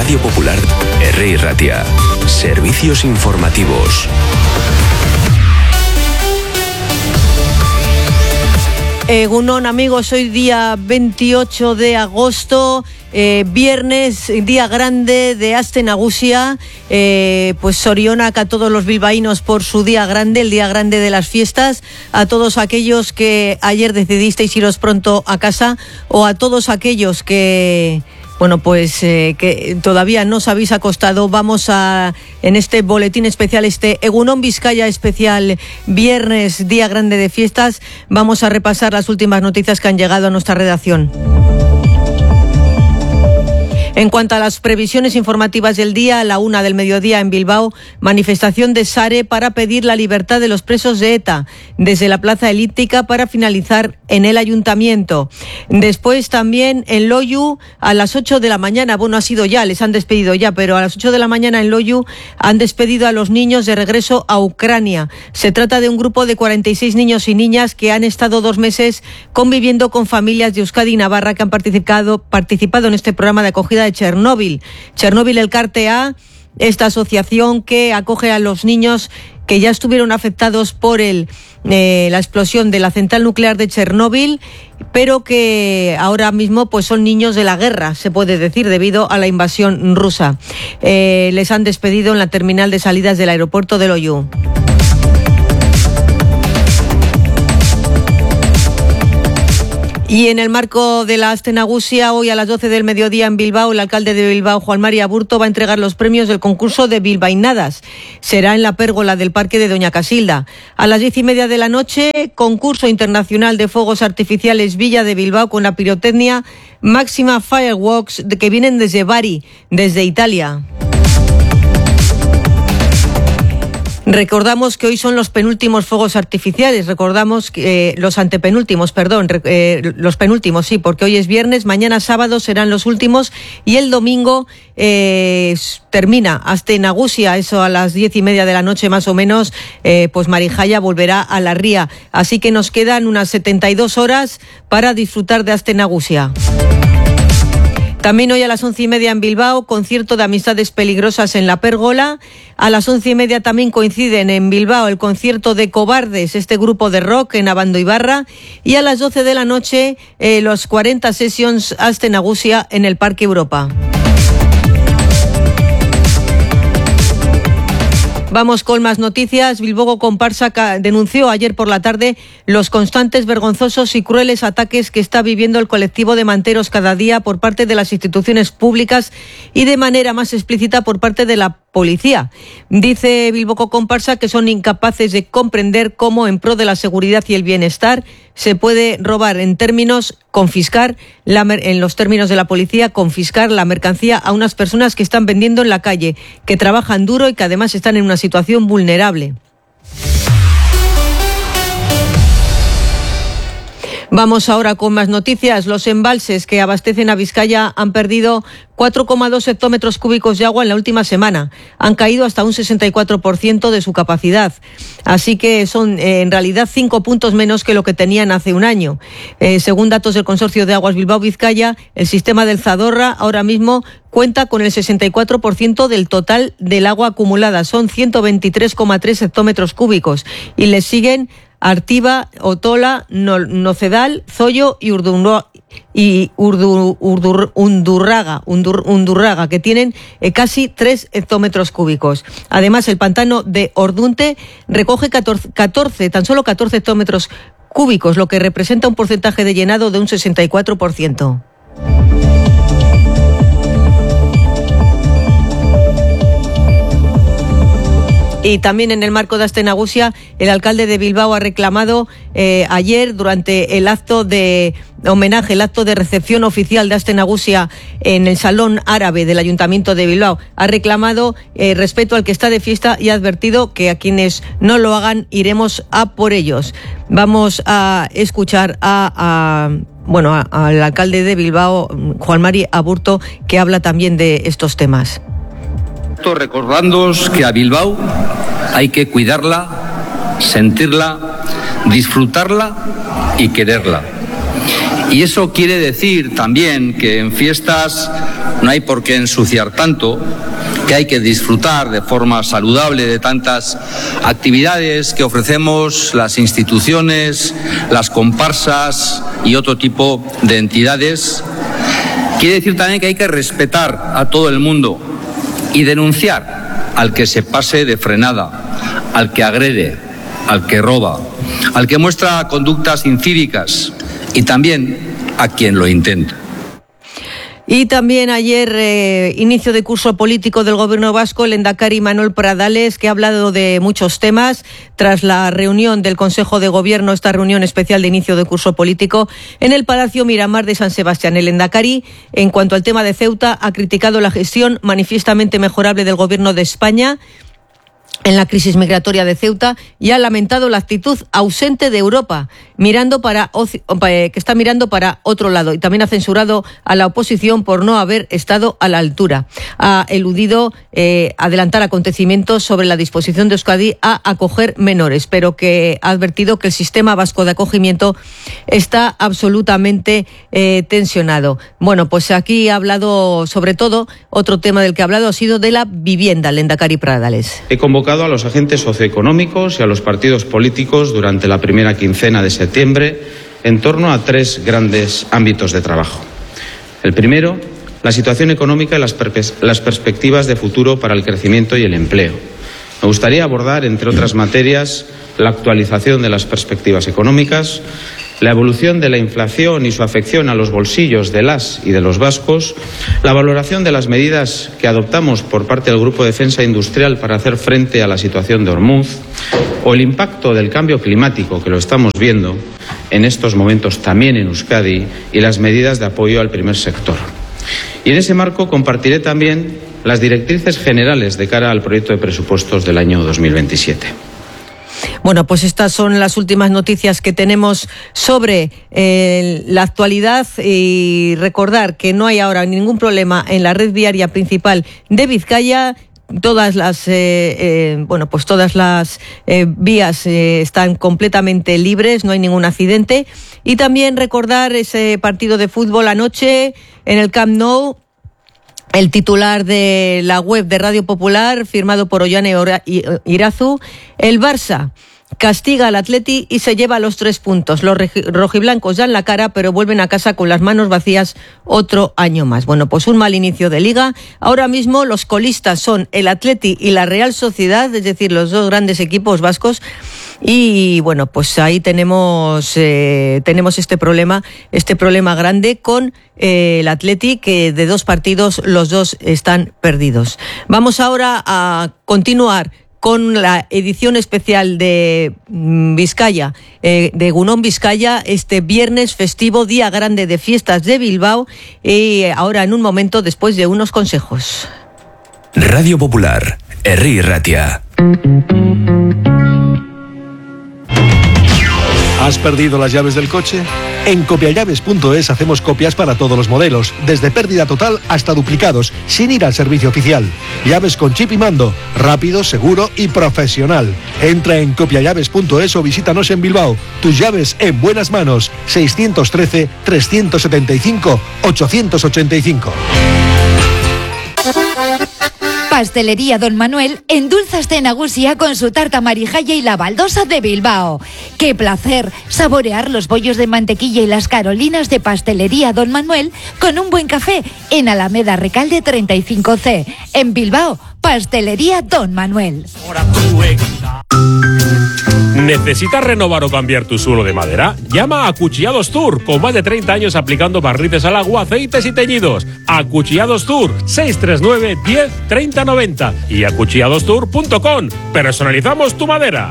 Radio Popular, R. Ratia. Servicios informativos. Egunon, amigos, hoy día 28 de agosto, viernes, día grande de Aste Nagusia, pues sorionak a todos los bilbaínos por su día grande, el día grande de las fiestas, a todos aquellos que ayer decidisteis iros pronto a casa, o a todos aquellos que... Bueno, pues que todavía no os habéis acostado. Vamos a, en este boletín especial, este Egunon Vizcaya especial, viernes, día grande de fiestas, vamos a repasar las últimas noticias que han llegado a nuestra redacción. En cuanto a las previsiones informativas del día, a la 1 del mediodía en Bilbao, manifestación de Sare para pedir la libertad de los presos de ETA, desde la Plaza Elíptica para finalizar en el Ayuntamiento. Después también en Loiu, a las 8 de la mañana, bueno, ha sido ya, les han despedido ya, pero a las 8 de la mañana en Loiu han despedido a los niños de regreso a Ucrania. Se trata de un grupo de 46 niños y niñas que han estado 2 meses conviviendo con familias de Euskadi y Navarra que han participado en este programa de acogida de Chernóbil. Chernóbil Elkartea, esta asociación que acoge a los niños que ya estuvieron afectados por la explosión de la central nuclear de Chernóbil, pero que ahora mismo pues son niños de la guerra, se puede decir, debido a la invasión rusa. Les han despedido en la terminal de salidas del aeropuerto de Loiu. Y en el marco de la Aste Nagusia, hoy a las 12 del mediodía en Bilbao, el alcalde de Bilbao, Juan Mari Aburto, va a entregar los premios del concurso de Bilbainadas. Será en la pérgola del Parque de Doña Casilda. A las 10:30 de la noche, concurso internacional de fuegos artificiales Villa de Bilbao con la pirotecnia Máxima Fireworks que vienen desde Bari, desde Italia. Recordamos que hoy son los penúltimos fuegos artificiales, recordamos que los antepenúltimos, los penúltimos, sí, porque hoy es viernes, mañana sábado serán los últimos y el domingo termina Aste Nagusia, eso a las 10:30 de la noche más o menos, pues Marijaya volverá a la ría, así que nos quedan unas 72 horas para disfrutar de Aste Nagusia. También hoy a las 11:30 en Bilbao, concierto de Amistades Peligrosas en la Pérgola. A las 11:30 también coinciden en Bilbao el concierto de Cobardes, este grupo de rock en Abando Ibarra. Y a las 12 de la noche, los 40 Sessions Aste Nagusia en el Parque Europa. Vamos con más noticias. Bilbao Comparsa denunció ayer por la tarde los constantes, vergonzosos y crueles ataques que está viviendo el colectivo de manteros cada día por parte de las instituciones públicas y de manera más explícita por parte de la policía. Dice Bilbao Comparsa que son incapaces de comprender cómo en pro de la seguridad y el bienestar se puede robar en los términos de la policía, confiscar la mercancía a unas personas que están vendiendo en la calle, que trabajan duro y que además están en una situación vulnerable. Vamos ahora con más noticias. Los embalses que abastecen a Vizcaya han perdido 4,2 hectómetros cúbicos de agua en la última semana. Han caído hasta un 64% de su capacidad. Así que son en realidad 5 puntos menos que lo que tenían hace un año. Según datos del Consorcio de Aguas Bilbao-Vizcaya, el sistema del Zadorra ahora mismo cuenta con el 64% del total del agua acumulada. Son 123,3 hectómetros cúbicos. Y le siguen Artiva, Otola, Nocedal, Zoyo y Undurraga, que tienen casi 3 hectómetros cúbicos. Además, el pantano de Ordunte recoge tan solo 14 hectómetros cúbicos, lo que representa un porcentaje de llenado de un 64%. Y también en el marco de Aste Nagusia, el alcalde de Bilbao ha reclamado ayer, durante el acto de homenaje, el acto de recepción oficial de Aste Nagusia en el Salón Árabe del Ayuntamiento de Bilbao, ha reclamado respeto al que está de fiesta y ha advertido que a quienes no lo hagan iremos a por ellos. Vamos a escuchar al alcalde de Bilbao, Juan Mari Aburto, que habla también de estos temas. Recordándoos que a Bilbao hay que cuidarla, sentirla, disfrutarla y quererla. Y eso quiere decir también que en fiestas no hay por qué ensuciar tanto, que hay que disfrutar de forma saludable de tantas actividades que ofrecemos las instituciones, las comparsas y otro tipo de entidades. Quiere decir también que hay que respetar a todo el mundo y denunciar al que se pase de frenada, al que agrede, al que roba, al que muestra conductas incívicas y también a quien lo intenta. Y también ayer, inicio de curso político del Gobierno vasco, el lehendakari Manuel Pradales, que ha hablado de muchos temas tras la reunión del Consejo de Gobierno, esta reunión especial de inicio de curso político, en el Palacio Miramar de San Sebastián. El lehendakari, en cuanto al tema de Ceuta, ha criticado la gestión manifiestamente mejorable del Gobierno de España en la crisis migratoria de Ceuta y ha lamentado la actitud ausente de Europa, que está mirando para otro lado, y también ha censurado a la oposición por no haber estado a la altura. Ha eludido adelantar acontecimientos sobre la disposición de Euskadi a acoger menores, pero que ha advertido que el sistema vasco de acogimiento está absolutamente tensionado. Bueno, pues aquí ha hablado, sobre todo, otro tema del que ha hablado ha sido de la vivienda, el lehendakari Pradales. He convocado a los agentes socioeconómicos y a los partidos políticos durante la primera quincena de septiembre en torno a 3 grandes ámbitos de trabajo. El primero, la situación económica y las perspectivas de futuro para el crecimiento y el empleo. Me gustaría abordar, entre otras materias, la actualización de las perspectivas económicas, la evolución de la inflación y su afección a los bolsillos de las y de los vascos, la valoración de las medidas que adoptamos por parte del Grupo de Defensa Industrial para hacer frente a la situación de Ormuz, o el impacto del cambio climático, que lo estamos viendo en estos momentos también en Euskadi, y las medidas de apoyo al primer sector. Y en ese marco compartiré también las directrices generales de cara al proyecto de presupuestos del año 2027. Bueno, pues estas son las últimas noticias que tenemos sobre la actualidad, y recordar que no hay ahora ningún problema en la red viaria principal de Vizcaya. Todas las vías están completamente libres, no hay ningún accidente. Y también recordar ese partido de fútbol anoche en el Camp Nou. El titular de la web de Radio Popular, firmado por Ollane Irazu: el Barça castiga al Atleti y se lleva los 3 puntos. Los rojiblancos dan la cara, pero vuelven a casa con las manos vacías otro año más. Bueno, pues un mal inicio de liga. Ahora mismo los colistas son el Atleti y la Real Sociedad, es decir, los 2 grandes equipos vascos. Y bueno, pues ahí tenemos este problema grande con el Atleti, que de 2 partidos los 2 están perdidos. Vamos ahora a continuar con la edición especial de Vizcaya, de Egunon Vizcaya, este viernes festivo, día grande de fiestas de Bilbao, y ahora en un momento, después de unos consejos. Radio Popular, Herri Ratia. ¿Has perdido las llaves del coche? En copiallaves.es hacemos copias para todos los modelos, desde pérdida total hasta duplicados, sin ir al servicio oficial. Llaves con chip y mando, rápido, seguro y profesional. Entra en copiallaves.es o visítanos en Bilbao. Tus llaves en buenas manos. 613-375-885. Pastelería Don Manuel endulzaste nagusia con su tarta marijaya y la baldosa de Bilbao. ¡Qué placer saborear los bollos de mantequilla y las carolinas de Pastelería Don Manuel con un buen café en Alameda Recalde 35C! En Bilbao, Pastelería Don Manuel. ¿Necesitas renovar o cambiar tu suelo de madera? Llama a Acuchillados Tour, con más de 30 años aplicando barnices al agua, aceites y teñidos. Acuchillados Tour, 639 10 30 90 y acuchilladostour.com. Personalizamos tu madera.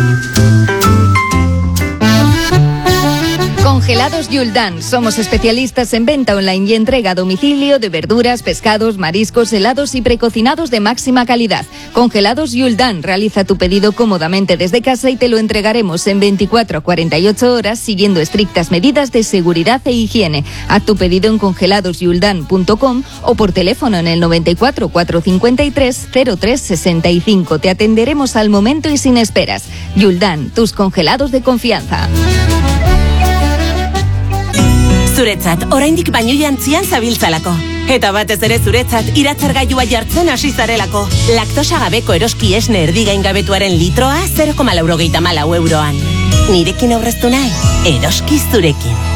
Congelados Yuldan. Somos especialistas en venta online y entrega a domicilio de verduras, pescados, mariscos, helados y precocinados de máxima calidad. Congelados Yuldan. Realiza tu pedido cómodamente desde casa y te lo entregaremos en 24 a 48 horas siguiendo estrictas medidas de seguridad e higiene. Haz tu pedido en congeladosyuldan.com o por teléfono en el 94 453 03 65. Te atenderemos al momento y sin esperas. Yuldan, tus congelados de confianza. Zuretzat, oraindik baino jantzian zabiltzalako. Eta batez ere zuretzat, iratzargailua jartzen hasi zarelako. Laktosa gabeko eroski esne erdigain gabetuaren litroa 0,84 euroan. Nirekin aurreztu nahi, eroski zurekin.